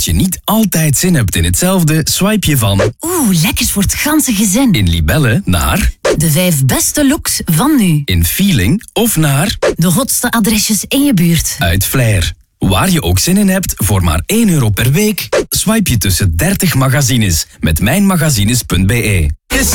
Als je niet altijd zin hebt in hetzelfde, swipe je van... Oeh, lekkers voor het ganse gezin. In Libelle naar... De 5 beste looks van nu. In Feeling of naar... De hotste adresjes in je buurt. Uit Flair. Waar je ook zin in hebt, voor maar €1 per week, swipe je tussen 30 magazines met mijnmagazines.be.